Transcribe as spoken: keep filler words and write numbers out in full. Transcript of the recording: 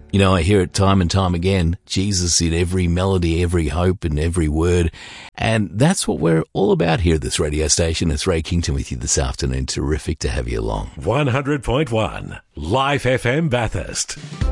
You know, I hear it time and time again, Jesus in every melody, every hope and every word. And that's what we're all about here at this radio station. It's Ray Kington with you this afternoon. Terrific to have you along. one hundred point one Life F M Bathurst.